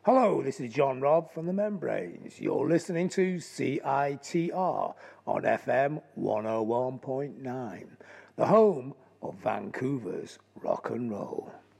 Hello, this is John Robb from the Membranes. You're listening to CITR on FM 101.9, the home of Vancouver's rock and roll.